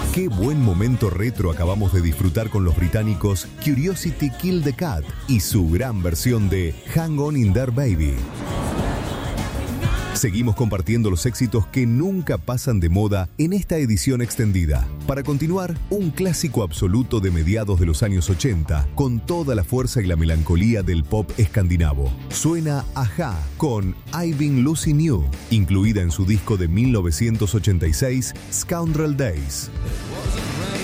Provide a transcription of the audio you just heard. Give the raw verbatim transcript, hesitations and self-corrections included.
Qué buen momento retro acabamos de disfrutar con los británicos Curiosity Killed the Cat y su gran versión de Hang On In There Baby. Seguimos compartiendo los éxitos que nunca pasan de moda en esta edición extendida. Para continuar, un clásico absoluto de mediados de los años ochenta, con toda la fuerza y la melancolía del pop escandinavo. Suena A-ha con I've Been Losing You, incluida en su disco de mil novecientos ochenta y seis, Scoundrel Days.